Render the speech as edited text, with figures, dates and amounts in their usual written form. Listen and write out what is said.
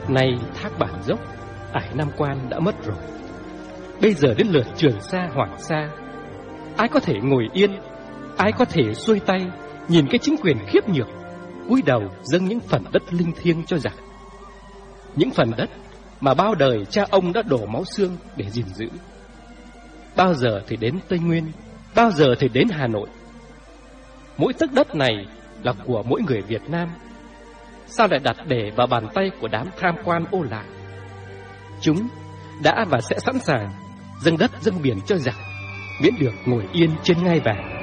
Nay Thác Bản Dốc, Ải Nam Quan đã mất rồi. Bây giờ đến lượt Trường Sa, Hoàng Sa. Ai có thể ngồi yên, ai có thể xuôi tay nhìn cái chính quyền khiếp nhược cúi đầu dâng những phần đất linh thiêng cho giặc, những phần đất mà bao đời cha ông đã đổ máu xương để gìn giữ? Bao giờ thì đến Tây Nguyên, bao giờ thì đến Hà Nội? Mỗi tấc đất này là của mỗi người Việt Nam, sao lại đặt để vào bàn tay của đám tham quan ô lạc? Chúng đã và sẽ sẵn sàng dâng đất dâng biển cho giặc, miễn được ngồi yên trên ngai vàng.